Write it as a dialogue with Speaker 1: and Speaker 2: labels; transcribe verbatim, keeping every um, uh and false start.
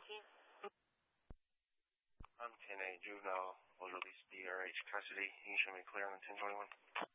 Speaker 1: speaking.
Speaker 2: I'm ten A juvenile. Was released D R H custody. You can show me clear on ten twenty-one.